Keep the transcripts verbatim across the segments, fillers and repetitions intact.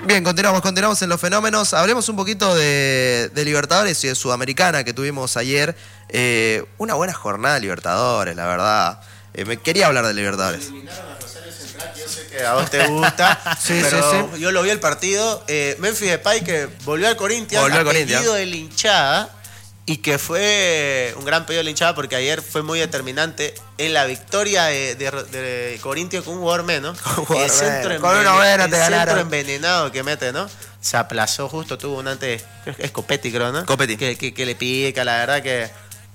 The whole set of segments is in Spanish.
Bien, continuamos, continuamos en los fenómenos. Hablemos un poquito de, de Libertadores y de Sudamericana que tuvimos ayer. Eh, una buena jornada de Libertadores, la verdad. Eh, me quería hablar de Libertadores. Eliminaron a Rosario Central, que yo sé que a vos te gusta. Sí, pero sí, sí. yo lo vi el partido. Eh, Memphis Depay, que volvió al Corinthians, Volvió al a Corinthians. pedido de la hinchada, y que fue un gran pedido de la hinchada porque ayer fue muy determinante en la victoria de, de, de Corinthians con un jugador menos. Un jugador el centro, menos. Con uno envenen- menos el te centro ganaron. envenenado que mete, ¿no? Se aplazó justo, tuvo un antes. Creo que es Copetti, creo, ¿no? Copetti. Que, que, que le pica, la verdad que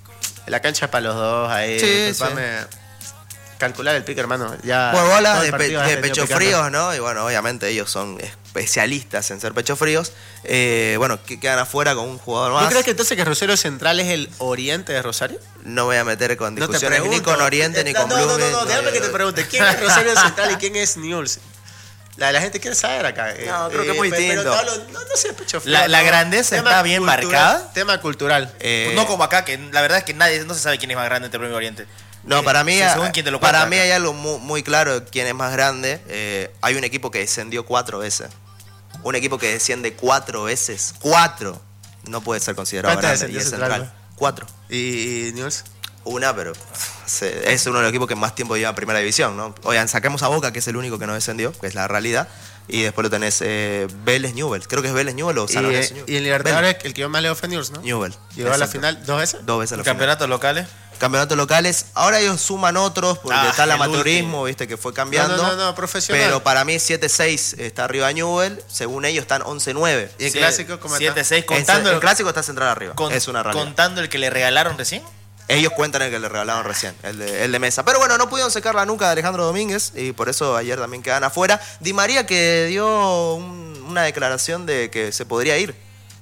la cancha es para los dos ahí. Sí, disculpame. Calcular el pique, hermano. Ya Bueno, bolas todo de, el pe- partido has de tenido pecho picando. fríos, ¿no? Y bueno, obviamente ellos son especialistas en ser pecho fríos. Eh, bueno, que quedan afuera con un jugador más. ¿Tú crees que entonces que Rosario Central es el oriente de Rosario? No voy a meter con No te discusiones ni pregunto. con Oriente ni Eh, con no, no, Blooming. no, no, déjame que te pregunte. ¿Quién es Rosario Central y quién es Newell's? La, la gente quiere saber acá. Eh, No, creo que es muy pe- pero distinto. te hablo- no, no sé, pecho frío. La- la no. grandeza Tema está bien cultural, marcada. Tema cultural. Eh, No como acá, que la verdad es que nadie, no se sabe quién es más grande entre Blooming y Oriente. No, para mí, Sí, según quien te lo para cuenta. mí hay algo muy, muy claro de quién es más grande. Eh, hay un equipo que descendió cuatro veces. Un equipo que desciende cuatro veces. Cuatro. No puede ser considerado ¿Cuántas grande. Y descendió es Central, Central. Cuatro. ¿Y, y Newell's? Una, pero se- es uno de los equipos que más tiempo lleva en primera división, ¿no? Oigan, sacamos a Boca, que es el único que no descendió, que es la realidad. Y después lo tenés eh, Vélez Newell. Creo que es Vélez Newell o San Y, Lorenzo eh, Newell. y en Libertadores, el que yo más leo fue Newell's, ¿no? Newell. Llegó a la Exacto. final dos veces. Dos veces a la final. Campeonatos locales. Campeonatos locales. Ahora ellos suman otros porque Ah, está el el amateurismo, último. viste, que fue cambiando. No, no, no, no, profesional. Pero para mí siete seis está arriba Newell. Según ellos están once nueve. ¿Y el Sí, clásico cómo está? siete seis, Contando contando el, el, clásico está central arriba. con- es una realidad. contando el que le regalaron recién. Ellos cuentan el que le regalaron recién, el de, el de Mesa. Pero bueno, no pudieron secar la nuca de Alejandro Domínguez y por eso ayer también quedan afuera. Di María que dio un- una declaración de que se podría ir,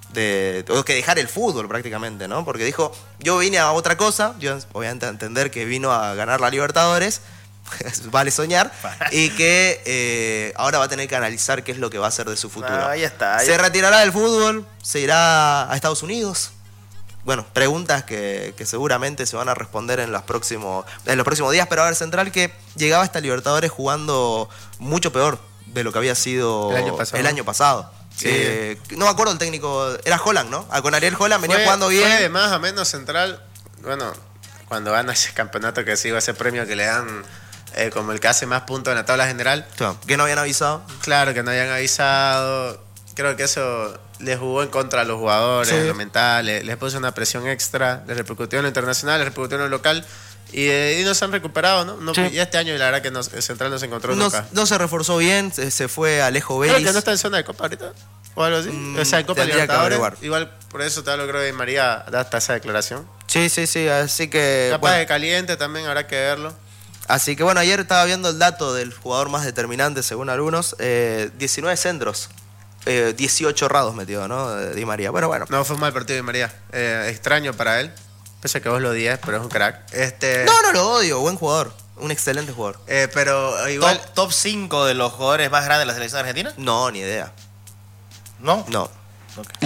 de o que dejar el fútbol prácticamente, ¿no? Porque dijo, yo vine a otra cosa, yo obviamente a entender que vino a ganar la Libertadores, vale soñar, y que eh, ahora va a tener que analizar qué es lo que va a hacer de su futuro. Ah, ahí está, ahí Se está. retirará del fútbol, se irá a Estados Unidos. Bueno, preguntas que, que seguramente se van a responder en los, próximos, en los próximos días, pero a ver, Central que llegaba hasta Libertadores jugando mucho peor de lo que había sido El año pasado. el año pasado. Sí. Eh, no me acuerdo el técnico, era Holland, ¿no? Ah, con Ariel Holland venía Fue- jugando bien. Fue de más o menos Central, bueno, cuando gana ese campeonato que sigo, ese premio que le dan eh, como el que hace más puntos en la tabla general. Claro, que no habían avisado. Claro, que no hayan avisado. Creo que eso les jugó en contra a los jugadores, Sí. en lo mental, les, les puso una presión extra, les repercutió en lo internacional, les repercutió en lo local. Y, eh, y no se han recuperado, ¿no? no Sí. Y este año la verdad que no, el Central no se encontró No, nunca. no se reforzó bien, se, se fue Alejo Creo Vélez. que no está en zona de Copa ahorita. O algo así. Mm, o sea, en Copa tendría que Libertadores. averiguar. Igual por eso te hablo, creo que María da hasta esa declaración. Sí, sí, sí, así que... Capaz bueno. de caliente también, habrá que verlo. Así que bueno, ayer estaba viendo el dato del jugador más determinante según algunos, eh, diecinueve centros, eh, dieciocho rados metió, ¿no? Eh, Di María. Bueno, bueno. No, fue un mal partido de María. Eh, extraño para él. Pese a que vos lo odias, pero es un crack. Este, No, no lo odio, buen jugador, un excelente jugador. eh, pero igual... Top, top cinco de los jugadores más grandes de la selección argentina. No, ni idea. ¿No? No. Ok.